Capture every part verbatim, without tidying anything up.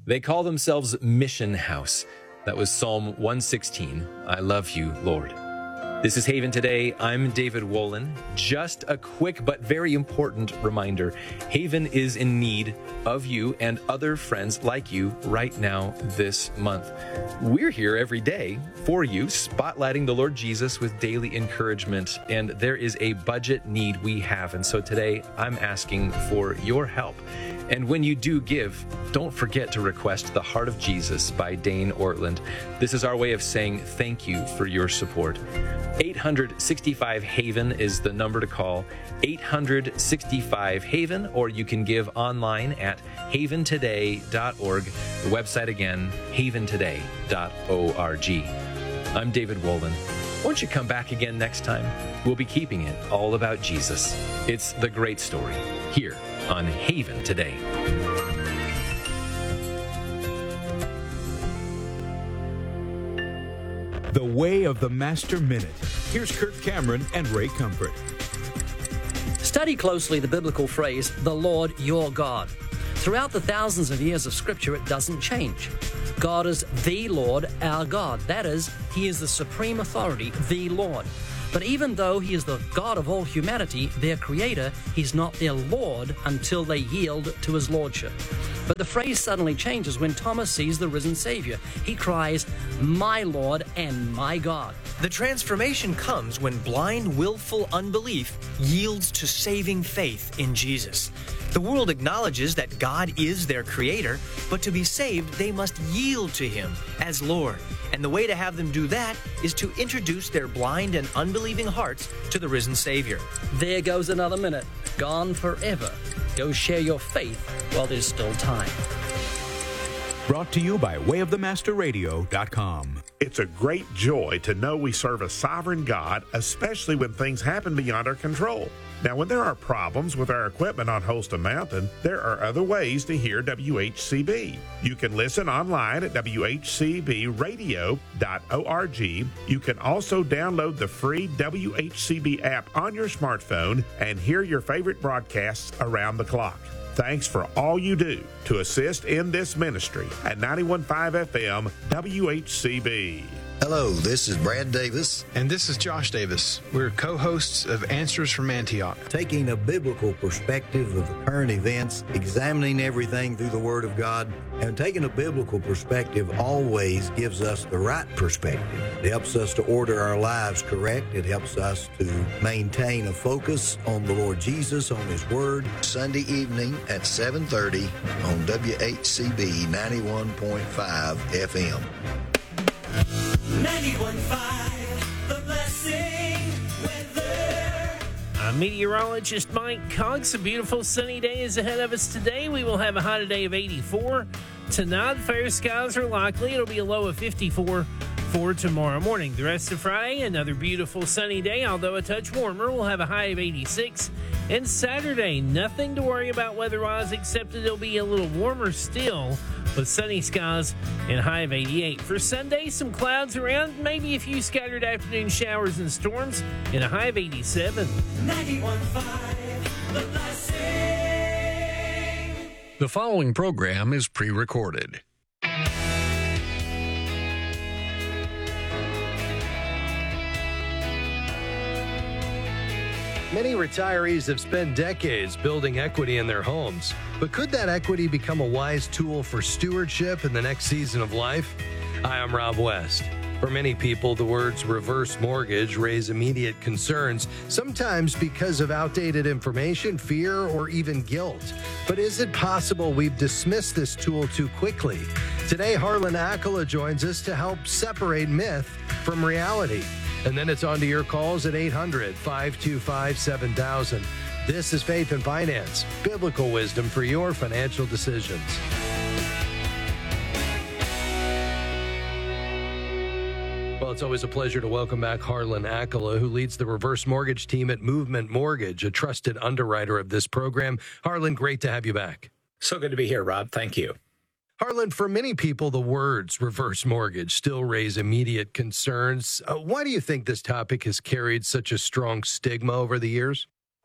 They call themselves Mission House. That was Psalm one sixteen. I love you, Lord. This is Haven Today. I'm David Wolin. Just a quick but very important reminder. Haven is in need of you and other friends like you right now this month. We're here every day for you, spotlighting the Lord Jesus with daily encouragement, and there is a budget need we have. And so today I'm asking for your help. And when you do give, don't forget to request The Heart of Jesus by Dane Ortland. This is our way of saying thank you for your support. eight hundred sixty-five Haven is the number to call, eight hundred sixty-five Haven, or you can give online at haven today dot org. The website again, haven today dot org. I'm David Wolin. Won't you come back again next time? We'll be keeping it all about Jesus. It's the great story here on Haven Today. The Way of the Master Minute. Here's Kirk Cameron and Ray Comfort. Study closely the biblical phrase, the Lord your God. Throughout the thousands of years of Scripture, it doesn't change. God is the Lord, our God. That is, He is the supreme authority, the Lord. But even though He is the God of all humanity, their Creator, He's not their Lord until they yield to His Lordship. But the phrase suddenly changes when Thomas sees the risen Savior. He cries, "My Lord and my God." The transformation comes when blind, willful unbelief yields to saving faith in Jesus. The world acknowledges that God is their Creator, but to be saved, they must yield to Him as Lord. And the way to have them do that is to introduce their blind and unbelieving hearts to the risen Savior. There goes another minute, gone forever. Go share your faith while there's still time. Brought to you by way of the master radio dot com. It's a great joy to know we serve a sovereign God, especially when things happen beyond our control. Now, when there are problems with our equipment on Holston Mountain, there are other ways to hear W H C B. You can listen online at w h c b radio dot org. You can also download the free W H C B app on your smartphone and hear your favorite broadcasts around the clock. Thanks for all you do to assist in this ministry at ninety-one point five F M W H C B. Hello, this is Brad Davis. And this is Josh Davis. We're co-hosts of Answers from Antioch. Taking a biblical perspective of the current events, examining everything through the Word of God, and taking a biblical perspective always gives us the right perspective. It helps us to order our lives correct. It helps us to maintain a focus on the Lord Jesus, on His Word. Sunday evening at seven thirty on W H C B ninety-one point five F M. ninety-one point five, The Blessing Weather. I'm meteorologist Mike Cox. A beautiful sunny day is ahead of us today. We will have a high today of eighty-four. Tonight, fair skies are likely. It'll be a low of fifty-four for tomorrow morning. The rest of Friday, another beautiful sunny day, although a touch warmer. We'll have a high of eighty-six. And Saturday, nothing to worry about weather-wise, except that it'll be a little warmer still with sunny skies and high of eighty-eight. For Sunday, some clouds around, maybe a few scattered afternoon showers and storms, and a high of eighty-seven. ninety-one point five, The Blessing. The following program is pre-recorded. Many retirees have spent decades building equity in their homes. But could that equity become a wise tool for stewardship in the next season of life? Hi, I'm Rob West. For many people, the words reverse mortgage raise immediate concerns, sometimes because of outdated information, fear, or even guilt. But is it possible we've dismissed this tool too quickly? Today, Harlan Accola joins us to help separate myth from reality. And then it's on to your calls at eight hundred, five two five, seven thousand. This is Faith and Finance, biblical wisdom for your financial decisions. Well, it's always a pleasure to welcome back Harlan Accola, who leads the reverse mortgage team at Movement Mortgage, a trusted underwriter of this program. Harlan, great to have you back. So good to be here, Rob. Thank you. Harlan, for many people, the words reverse mortgage still raise immediate concerns. Uh, why do you think this topic has carried such a strong stigma over the years?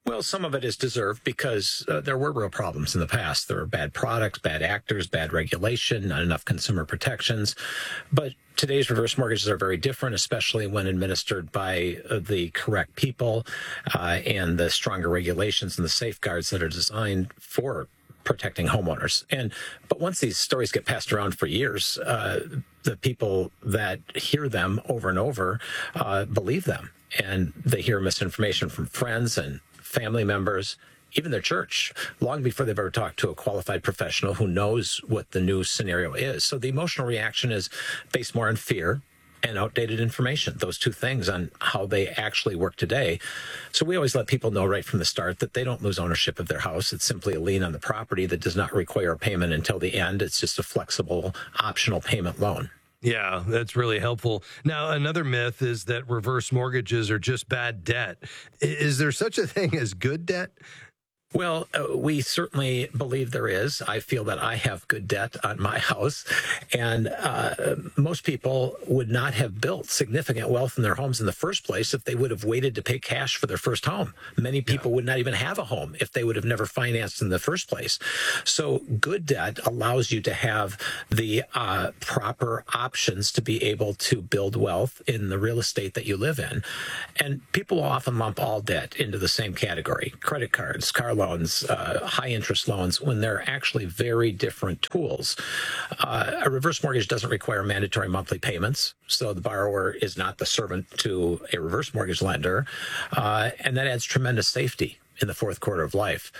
Well, some of it is deserved because uh, there were real problems in the past. There were bad products, bad actors, bad regulation, not enough consumer protections. But today's reverse mortgages are very different, especially when administered by uh, the correct people uh, and the stronger regulations and the safeguards that are designed for protecting homeowners. And but once these stories get passed around for years, uh, the people that hear them over and over uh, believe them. And they hear misinformation from friends and family members, even their church, long before they've ever talked to a qualified professional who knows what the new scenario is. So the emotional reaction is based more on fear and outdated information, those two things on how they actually work today. So we always let people know right from the start that they don't lose ownership of their house. It's simply a lien on the property that does not require a payment until the end. It's just a flexible, optional payment loan. Yeah, that's really helpful. Now, another myth is that reverse mortgages are just bad debt. Is there such a thing as good debt? Well, uh, we certainly believe there is. I feel that I have good debt on my house, and uh, most people would not have built significant wealth in their homes in the first place if they would have waited to pay cash for their first home. Many people yeah. would not even have a home if they would have never financed in the first place. So good debt allows you to have the uh, proper options to be able to build wealth in the real estate that you live in. And people often lump all debt into the same category: credit cards, car loans, loans, uh, high interest loans, when they're actually very different tools. Uh, a reverse mortgage doesn't require mandatory monthly payments, so the borrower is not the servant to a reverse mortgage lender, uh, and that adds tremendous safety in the fourth quarter of life.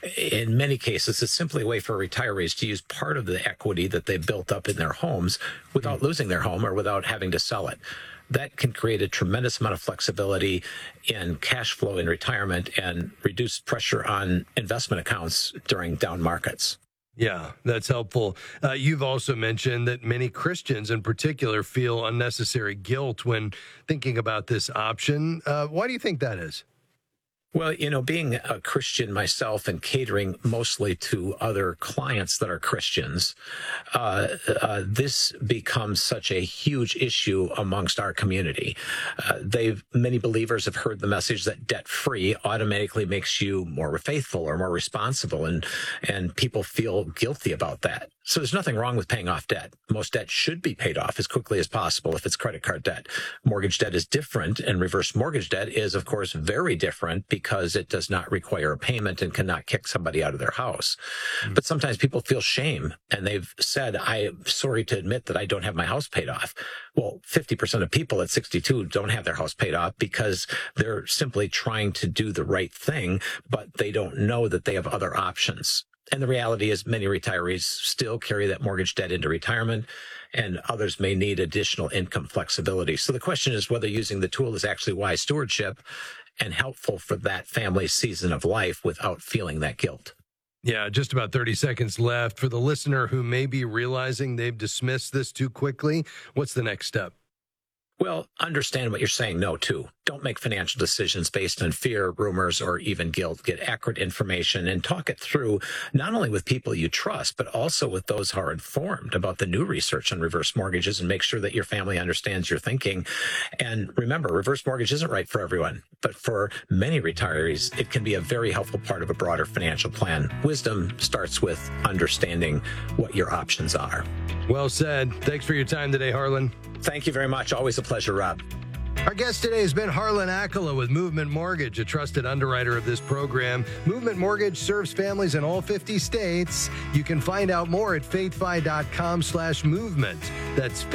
In many cases, it's simply a way for retirees to use part of the equity that they built up in their homes without losing their home or without having to sell it. That can create a tremendous amount of flexibility in cash flow in retirement and reduce pressure on investment accounts during down markets. Yeah, that's helpful. Uh, you've also mentioned that many Christians in particular feel unnecessary guilt when thinking about this option. Uh, why do you think that is? Well, you know, being a Christian myself and catering mostly to other clients that are Christians, uh, uh, this becomes such a huge issue amongst our community. Uh, they've many believers have heard the message that debt-free automatically makes you more faithful or more responsible, and and people feel guilty about that. So there's nothing wrong with paying off debt. Most debt should be paid off as quickly as possible if it's credit card debt. Mortgage debt is different, and reverse mortgage debt is, of course, very different because it does not require a payment and cannot kick somebody out of their house. Mm-hmm. But sometimes people feel shame, and they've said, I'm sorry to admit that I don't have my house paid off. Well, fifty percent of people at sixty-two don't have their house paid off because they're simply trying to do the right thing, but they don't know that they have other options. And the reality is many retirees still carry that mortgage debt into retirement, and others may need additional income flexibility. So the question is whether using the tool is actually wise stewardship and helpful for that family's season of life without feeling that guilt. Yeah, just about thirty seconds left. For the listener who may be realizing they've dismissed this too quickly, what's the next step? Well, understand what you're saying no to. Don't make financial decisions based on fear, rumors, or even guilt. Get accurate information and talk it through not only with people you trust, but also with those who are informed about the new research on reverse mortgages, and make sure that your family understands your thinking. And remember, reverse mortgage isn't right for everyone, but for many retirees, it can be a very helpful part of a broader financial plan. Wisdom starts with understanding what your options are. Well said. Thanks for your time today, Harlan. Thank you very much. Always a pleasure, Rob. Our guest today has been Harlan Accola with Movement Mortgage, a trusted underwriter of this program. Movement Mortgage serves families in all fifty states. You can find out more at faithfi.com slash movement. That's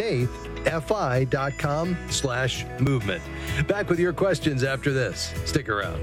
faithfi.com slash movement. Back with your questions after this. Stick around.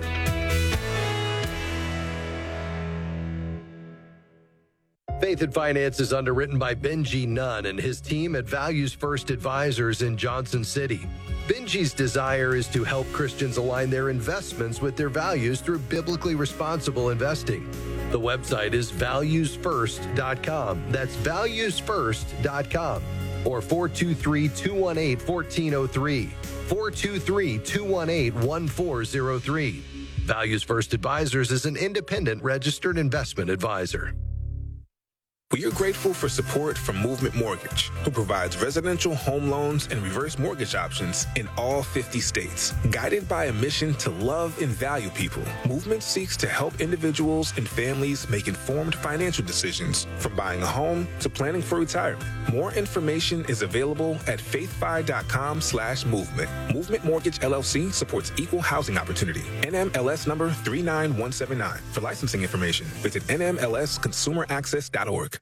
Faith and Finance is underwritten by Benji Nunn and his team at Values First Advisors in Johnson City. Benji's desire is to help Christians align their investments with their values through biblically responsible investing. The website is values first dot com. That's values first dot com. Or four two three, two one eight, one four zero three. four two three, two one eight, one four zero three. Values First Advisors is an independent registered investment advisor. We are grateful for support from Movement Mortgage, who provides residential home loans and reverse mortgage options in all fifty states. Guided by a mission to love and value people, Movement seeks to help individuals and families make informed financial decisions, from buying a home to planning for retirement. More information is available at faithfi.com slash movement. Movement Mortgage L L C supports equal housing opportunity. N M L S number three nine one seven nine. For licensing information, visit N M L S consumer access dot org.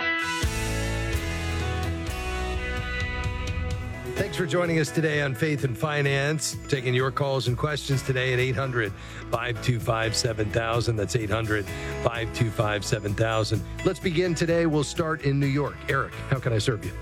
Thanks for joining us today on Faith and Finance. Taking your calls and questions today at eight hundred, five two five, seven thousand. That's eight hundred, five two five, seven thousand. Let's begin today. We'll start in New York. Eric, how can I serve you?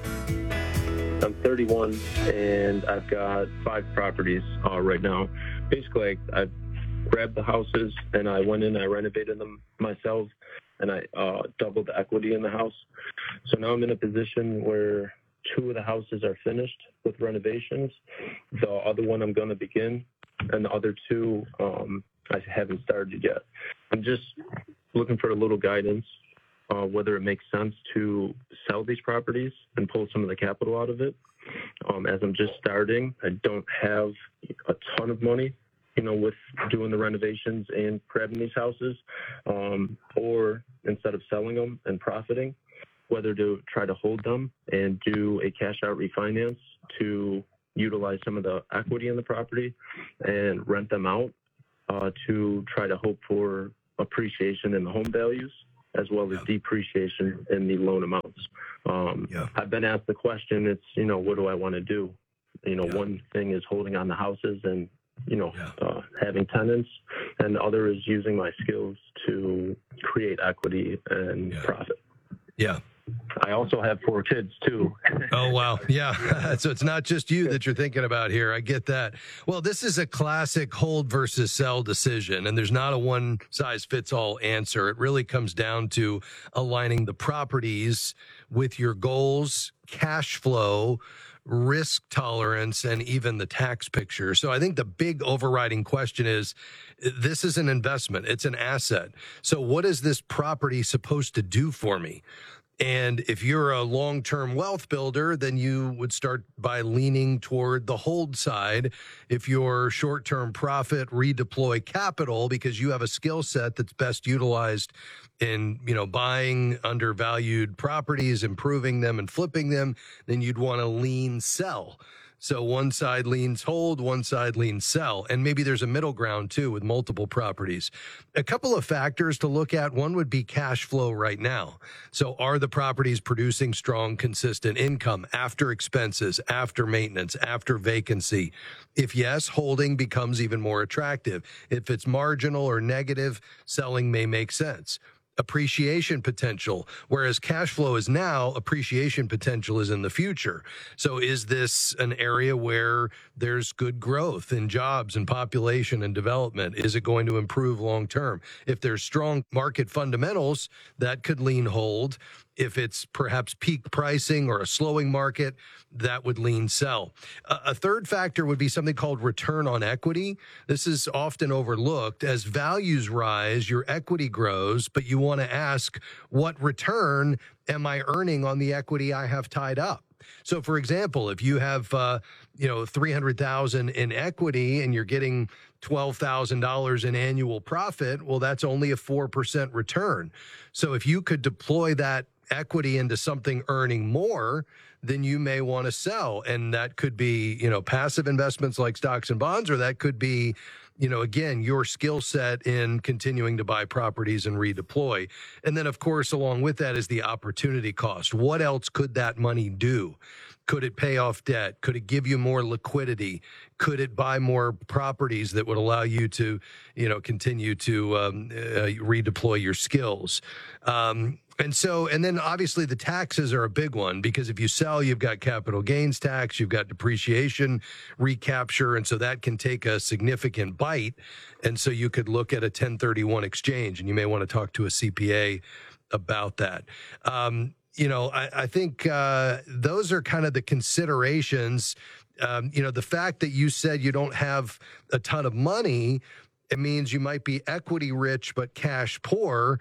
I'm thirty-one, and I've got five properties uh, right now. Basically, I, I grabbed the houses, and I went in, I renovated them myself, and I uh, doubled the equity in the house. So now I'm in a position where two of the houses are finished with renovations. The other one I'm going to begin, and the other two um, I haven't started yet. I'm just looking for a little guidance, uh, whether it makes sense to sell these properties and pull some of the capital out of it. Um, as I'm just starting, I don't have a ton of money, you know, with doing the renovations and grabbing these houses, um, or instead of selling them and profiting, whether to try to hold them and do a cash out refinance to utilize some of the equity in the property and rent them out uh, to try to hope for appreciation in the home values as well as yeah. depreciation in the loan amounts. Um, yeah. I've been asked the question, it's, you know, what do I want to do? You know, yeah. one thing is holding on the houses and, you know, yeah. uh, having tenants, and the other is using my skills to create equity and yeah. profit. Yeah. I also have four kids too. Oh, wow. Yeah. So it's not just you that you're thinking about here. I get that. Well, this is a classic hold versus sell decision, and there's not a one size fits all answer. It really comes down to aligning the properties with your goals, cash flow, risk tolerance, and even the tax picture. So I think the big overriding question is, this is an investment. It's an asset. So what is this property supposed to do for me? And if you're a long-term wealth builder, then you would start by leaning toward the hold side. If you're short-term profit, redeploy capital because you have a skill set that's best utilized in, you know, buying undervalued properties, improving them and flipping them, then you'd want to lean sell. So one side leans hold, one side leans sell. And maybe there's a middle ground too with multiple properties. A couple of factors to look at. One would be cash flow right now. So are the properties producing strong, consistent income after expenses, after maintenance, after vacancy? If yes, holding becomes even more attractive. If it's marginal or negative, selling may make sense. Appreciation potential, whereas cash flow is now, appreciation potential is in the future. So is this an area where there's good growth in jobs and population and development? Is it going to improve long term? If there's strong market fundamentals, that could lean hold. If it's perhaps peak pricing or a slowing market, that would lean sell. A third factor would be something called return on equity. This is often overlooked. As values rise, your equity grows, but you want to ask, what return am I earning on the equity I have tied up? So, for example, if you have, uh, you know, three hundred thousand dollars in equity and you're getting twelve thousand dollars in annual profit, well, that's only a four percent return. So if you could deploy that equity into something earning more, then you may want to sell. And that could be, you know, passive investments like stocks and bonds, or that could be, you know, again, your skill set in continuing to buy properties and redeploy. And then, of course, along with that is the opportunity cost. What else could that money do? Could it pay off debt? Could it give you more liquidity? Could it buy more properties that would allow you to, you know, continue to um, uh, redeploy your skills? Um, and so, and then obviously the taxes are a big one, because if you sell, you've got capital gains tax, you've got depreciation recapture. And so that can take a significant bite. And so you could look at a ten thirty-one exchange, and you may want to talk to a C P A about that. Um, You know, I, I think uh, those are kind of the considerations. Um, you know, the fact that you said you don't have a ton of money, it means you might be equity rich but cash poor.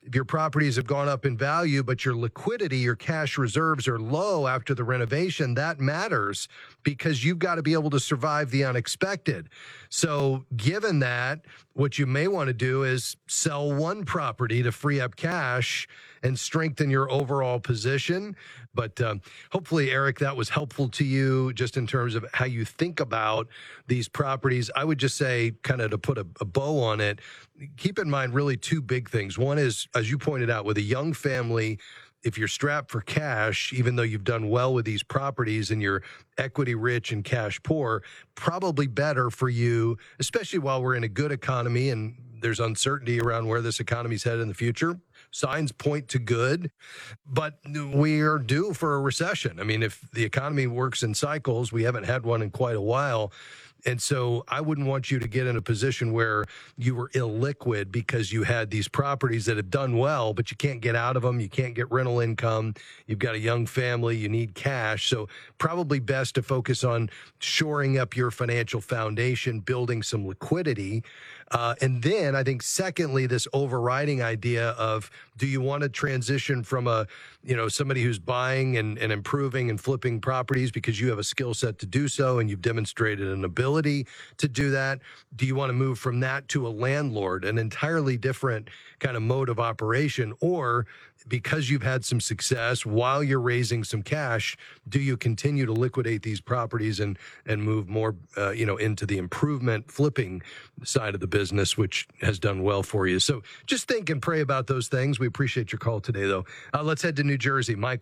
if your properties have gone up in value, but your liquidity, your cash reserves are low after the renovation, that matters because you've got to be able to survive the unexpected. So given that, what you may want to do is sell one property to free up cash and strengthen your overall position. But um, hopefully, Eric, that was helpful to you just in terms of how you think about these properties. I would just say, kind of to put a, a bow on it, keep in mind really two big things. One is, as you pointed out, with a young family, if you're strapped for cash, even though you've done well with these properties and you're equity rich and cash poor, probably better for you, especially while we're in a good economy and there's uncertainty around where this economy's headed in the future. Signs point to good, but we are due for a recession. I mean, if the economy works in cycles, we haven't had one in quite a while. And so I wouldn't want you to get in a position where you were illiquid because you had these properties that have done well, but you can't get out of them. You can't get rental income. You've got a young family. You need cash. So probably best to focus on shoring up your financial foundation, building some liquidity. Uh, and then I think, secondly, this overriding idea of, do you want to transition from a, you know, somebody who's buying and, and improving and flipping properties because you have a skill set to do so and you've demonstrated an ability to do that? Do you want to move from that to a landlord, an entirely different kind of mode of operation? Or because you've had some success while you're raising some cash, do you continue to liquidate these properties and and move more, uh, you know, into the improvement flipping side of the business, which has done well for you? So just think and pray about those things. We appreciate your call today, though. Uh, let's head to New Jersey. Mike.